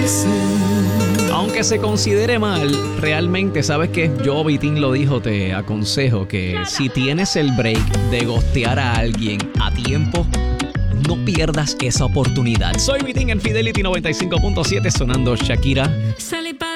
Aunque se considere mal, realmente, ¿sabes qué? Yo, Vitín lo dijo, te aconsejo que si tienes el break de ghostear a alguien a tiempo, no pierdas esa oportunidad. Soy Vitín en Fidelity 95.7 sonando Shakira. Salí pa'